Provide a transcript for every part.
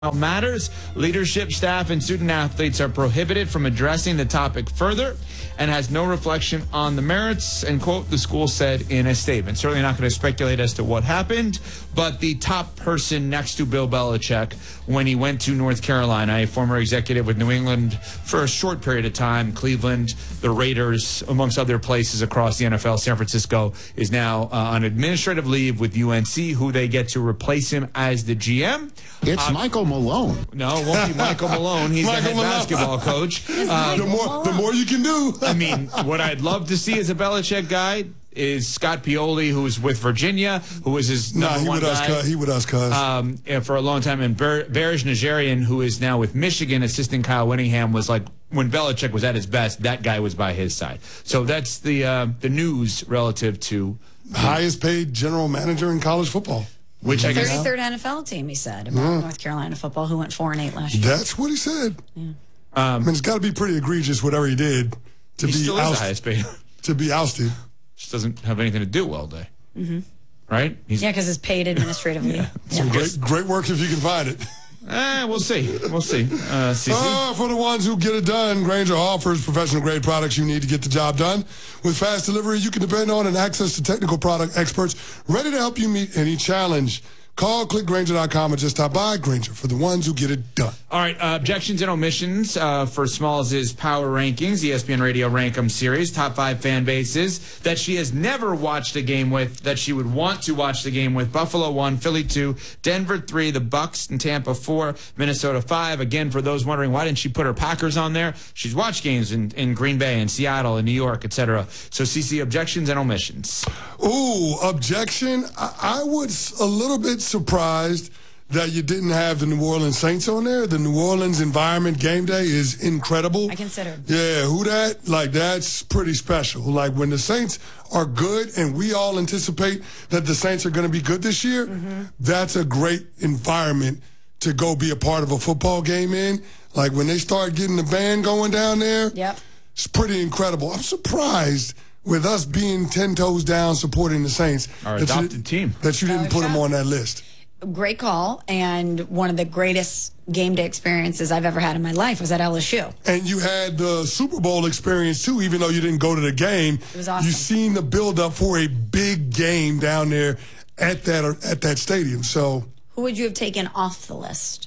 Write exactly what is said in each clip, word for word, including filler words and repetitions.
matters. Leadership, staff, and student athletes are prohibited from addressing the topic further and has no reflection on the merits, and quote, the school said in a statement. Certainly not going to speculate as to what happened, but the top person next to Bill Belichick when he went to North Carolina, a former executive with New England for a short period of time, Cleveland, the Raiders, amongst other places across the N F L, San Francisco, is now uh, on administrative leave with U N C, who they get to replace him as the G M. It's uh, Michael Malone. No, it won't be Michael Malone. He's Michael the head Malone. basketball coach. Uh, the more, the more you can do. I mean, what I'd love to see as a Belichick guy is Scott Pioli, who's with Virginia, who is his number nah, he one with guy. Us, he with us, cuz. Um, for a long time. And Ber- Barish Najarian, who is now with Michigan, assisting Kyle Whittingham, was like, when Belichick was at his best, that guy was by his side. So that's the uh, the news relative to highest paid general manager in college football. Which I guess thirty-third N F L team, he said, about Yeah. North Carolina football, who went four and eight last year. That's what he said. Yeah. Um, I mean, it's got to be pretty egregious, whatever he did, to he be still is the ousted. highest paid. To be ousted. Just doesn't have anything to do all day. Mm-hmm. Right? He's, Yeah, because it's paid administratively. yeah. Some great, great work if you can find it. Eh, we'll see. We'll see. Uh, C C? Uh, for the ones who get it done, Grainger offers professional grade products you need to get the job done. With fast delivery, you can depend on and access to technical product experts ready to help you meet any challenge. Call, click Grainger dot com, or just stop by. Grainger, for the ones who get it done. All right, uh, objections and omissions uh, for Smalls' Power Rankings, E S P N Radio Rank 'em series, top five fan bases that she has never watched a game with, that she would want to watch the game with. Buffalo one, Philly two, Denver three, the Bucks and Tampa four, Minnesota five. Again, for those wondering, why didn't she put her Packers on there? She's watched games in, in Green Bay and Seattle and New York, et cetera. So, C C, objections and omissions. Ooh, objection. I, I was a little bit surprised that you didn't have the New Orleans Saints on there. The New Orleans environment game day is incredible. I consider. Yeah, who that? Like, that's pretty special. Like, when the Saints are good and we all anticipate that the Saints are going to be good this year, mm-hmm. that's a great environment to go be a part of a football game in. Like, when they start getting the band going down there, yep. it's pretty incredible. I'm surprised with us being ten toes down supporting the Saints. Our that adopted you, team. That you didn't put them on that list. Great call, and one of the greatest game day experiences I've ever had in my life was at L S U. And you had the Super Bowl experience, too, even though you didn't go to the game. It was awesome. You've seen the build-up for a big game down there at that at that stadium. So who would you have taken off the list?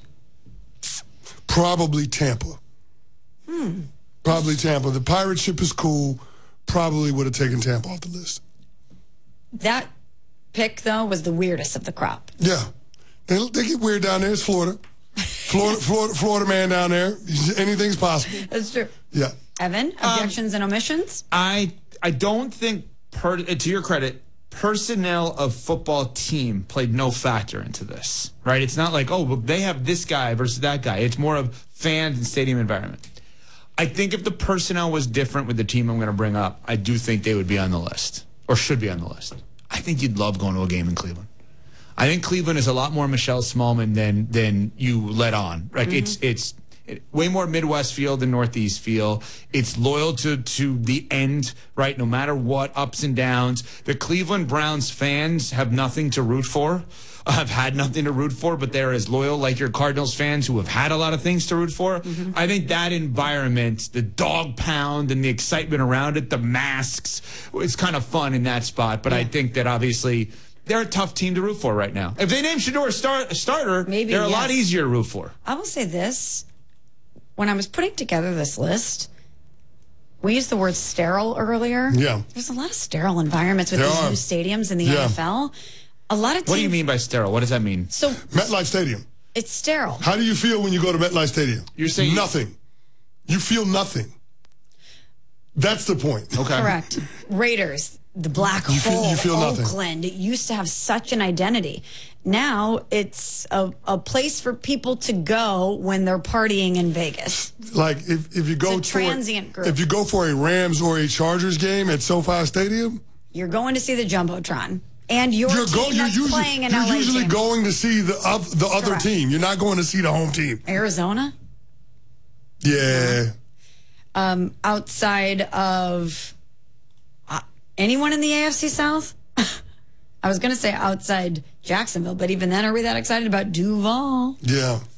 Probably Tampa. Hmm. Probably Tampa. The pirate ship is cool. Probably would have taken Tampa off the list. That pick, though, was the weirdest of the crop. Yeah. They, they get weird down there. It's Florida. Florida, Florida, Florida man down there. Anything's possible. That's true. Yeah. Evan, objections um, and omissions? I I don't think, per, to your credit, personnel of football team played no factor into this, right? It's not like, oh, well, they have this guy versus that guy. It's more of fans and stadium environment. I think if the personnel was different with the team I'm going to bring up, I do think they would be on the list, or should be on the list. I think you'd love going to a game in Cleveland. I think Cleveland is a lot more Michelle Smallman than than you let on. Like mm-hmm. it's it's it, way more Midwest feel than Northeast feel. It's loyal to to the end, right? No matter what, ups and downs. The Cleveland Browns fans have nothing to root for. Have had nothing to root for, but they're as loyal like your Cardinals fans who have had a lot of things to root for. Mm-hmm. I think that environment, the dog pound and the excitement around it, the masks, it's kind of fun in that spot. But yeah. I think that obviously they're a tough team to root for right now. If they name Shedeur a, star- a starter, Maybe, they're a yes. lot easier to root for. I will say this. When I was putting together this list, we used the word sterile earlier. Yeah. There's a lot of sterile environments with there these are. new stadiums in the yeah. N F L. A lot of teams, what do you mean by sterile? What does that mean? So MetLife Stadium. It's sterile. How do you feel when you go to MetLife Stadium? You're saying nothing. You feel nothing. That's the point. Okay. Correct. Raiders, the black you hole, feel, you feel Oakland. Nothing. It used to have such an identity. Now it's a, a place for people to go when they're partying in Vegas. Like if, if you go it's a to transient a, group. If you go for a Rams or a Chargers game at SoFi Stadium, you're going to see the Jumbotron. And your you're team go, you're that's usually, playing in You're L A usually team. going to see the uh, the other Correct. team. You're not going to see the home team. Arizona? Yeah. Um, outside of uh, anyone in the A F C South? I was going to say outside Jacksonville, but even then, are we that excited about Duval? Yeah.